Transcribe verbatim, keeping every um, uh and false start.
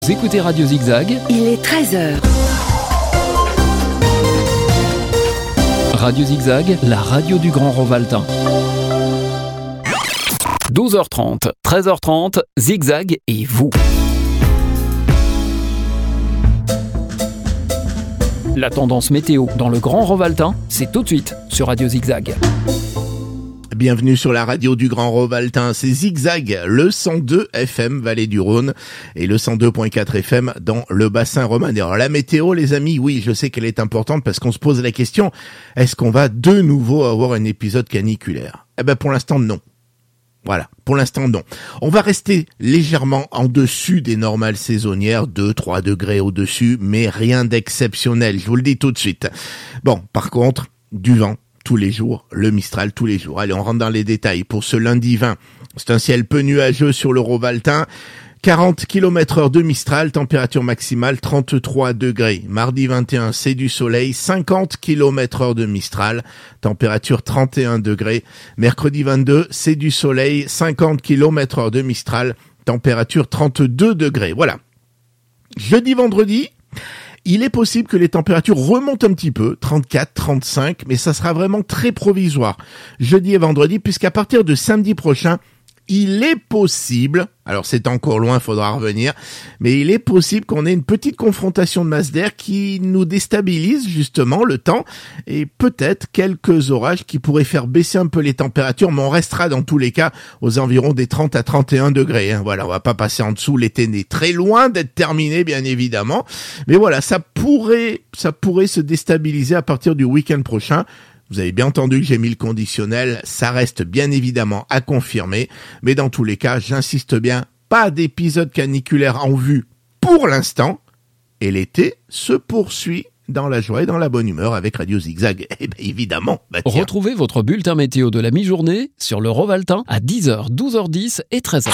Vous écoutez Radio Zigzag. Il est treize heures. Radio Zigzag, la radio du Grand Rovaltain. douze heures trente, treize heures trente, Zigzag et vous. La tendance météo dans le Grand Rovaltain, c'est tout de suite sur Radio Zigzag. Bienvenue sur la radio du Grand Rovaltain, c'est Zigzag, le cent deux F M Vallée du Rhône et le cent deux point quatre F M dans le bassin romanais. Alors la météo les amis, oui je sais qu'elle est importante parce qu'on se pose la question, est-ce qu'on va de nouveau avoir un épisode caniculaire ? Eh ben pour l'instant non. Voilà, pour l'instant non. On va rester légèrement en dessus des normales saisonnières, deux à trois degrés au-dessus, mais rien d'exceptionnel, je vous le dis tout de suite. Bon, par contre, du vent tous les jours, le Mistral tous les jours. Allez, on rentre dans les détails. Pour ce lundi vingt, c'est un ciel peu nuageux sur le Rovaltain. quarante kilomètres heure de Mistral, température maximale trente-trois degrés. Mardi vingt et un, c'est du soleil, cinquante kilomètres heure de Mistral, température trente et un degrés. Mercredi vingt-deux, c'est du soleil, cinquante kilomètres heure de Mistral, température trente-deux degrés. Voilà. Jeudi, vendredi, il est possible que les températures remontent un petit peu, trente-quatre, trente-cinq, mais ça sera vraiment très provisoire. Jeudi et vendredi, puisqu'à partir de samedi prochain, il est possible, alors c'est encore loin, faudra revenir, mais il est possible qu'on ait une petite confrontation de masse d'air qui nous déstabilise justement le temps et peut-être quelques orages qui pourraient faire baisser un peu les températures, mais on restera dans tous les cas aux environs des trente à trente et un degrés. Hein. Voilà, on va pas passer en dessous, l'été n'est très loin d'être terminé bien évidemment, mais voilà, ça pourrait, ça pourrait se déstabiliser à partir du week-end prochain. Vous avez bien entendu que j'ai mis le conditionnel, ça reste bien évidemment à confirmer, mais dans tous les cas, j'insiste bien, pas d'épisode caniculaire en vue pour l'instant, et l'été se poursuit dans la joie et dans la bonne humeur avec Radio Zigzag. Eh bien évidemment, bah tiens. Retrouvez votre bulletin météo de la mi-journée sur le Rovaltain à dix heures, douze heures dix et treize heures.